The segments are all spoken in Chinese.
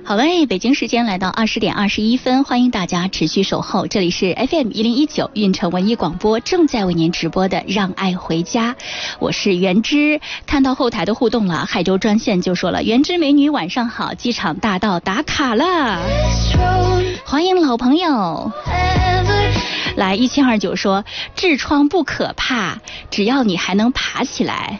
好嘞，北京时间来到20点21分，欢迎大家持续守候，这里是 FM1019运城文艺广播正在为您直播的让爱回家，我是袁之。看到后台的互动了，海州专线就说了，袁之美女晚上好，机场大道打卡了，欢迎老朋友。来1729说，痔疮不可怕，只要你还能爬起来。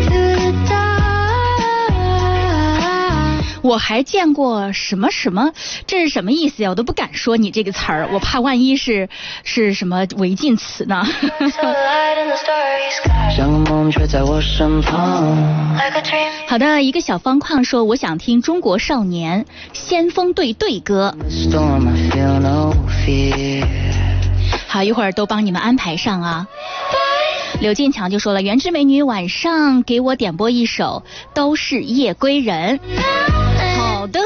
我还见过什么什么，这是什么意思呀？我都不敢说你这个词儿，我怕万一是什么违禁词呢。好的，一个小方框说，我想听中国少年先锋队队歌。好，一会儿都帮你们安排上啊。刘进强就说了，原汁美女晚上给我点播一首都是夜归人。好的，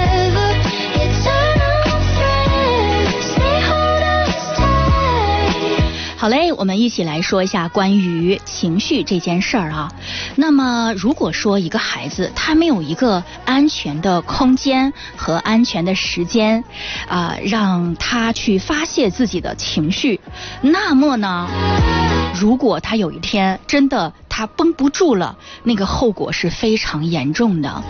好嘞，我们一起来说一下关于情绪这件事儿啊。那么如果说一个孩子他没有一个安全的空间和安全的时间让他去发泄自己的情绪，那么呢，如果他有一天真的他绷不住了，那个后果是非常严重的。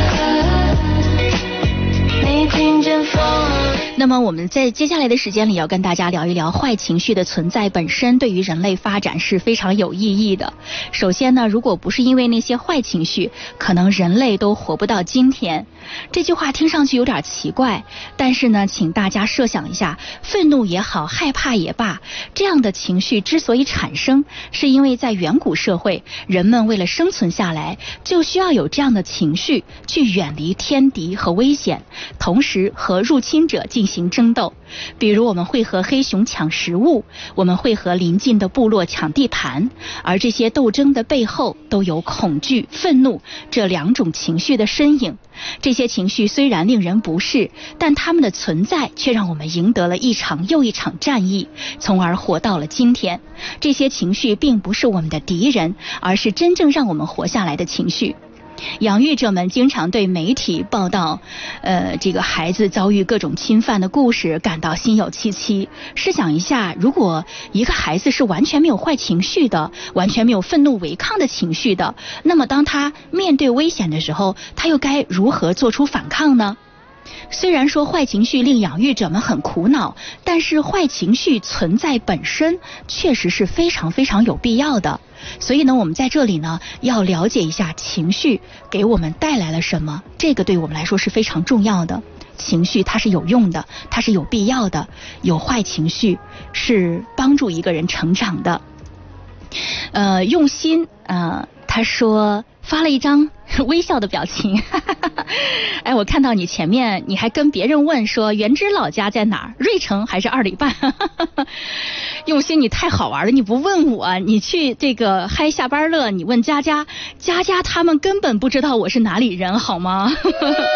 那么我们在接下来的时间里要跟大家聊一聊坏情绪的存在本身对于人类发展是非常有意义的。首先呢，如果不是因为那些坏情绪，可能人类都活不到今天。这句话听上去有点奇怪，但是呢，请大家设想一下，愤怒也好，害怕也罢，这样的情绪之所以产生，是因为在远古社会，人们为了生存下来，就需要有这样的情绪去远离天敌和危险，同时和入侵者进行争斗。比如我们会和黑熊抢食物，我们会和邻近的部落抢地盘，而这些斗争的背后都有恐惧、愤怒这两种情绪的身影。这些情绪虽然令人不适，但它们的存在却让我们赢得了一场又一场战役，从而活到了今天。这些情绪并不是我们的敌人，而是真正让我们活下来的情绪。养育者们经常对媒体报道这个孩子遭遇各种侵犯的故事感到心有戚戚。试想一下，如果一个孩子是完全没有坏情绪的，完全没有愤怒违抗的情绪的，那么当他面对危险的时候，他又该如何做出反抗呢？虽然说坏情绪令养育者们很苦恼，但是坏情绪存在本身确实是非常非常有必要的。所以呢，我们在这里呢要了解一下情绪给我们带来了什么，这个对我们来说是非常重要的。情绪它是有用的，它是有必要的，有坏情绪是帮助一个人成长的。用心他说发了一张微笑的表情哎，我看到你前面你还跟别人问说原之老家在哪儿，芮城还是2里半用心你太好玩了，你不问我，你去这个嗨下班乐，你问佳佳他们根本不知道我是哪里人好吗